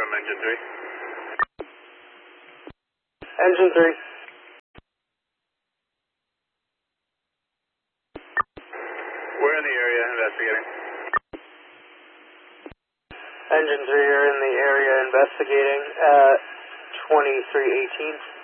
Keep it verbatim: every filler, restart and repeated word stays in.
I'm engine three. Engine three. We're in the area investigating. Engine three are in the area investigating at twenty-three eighteen.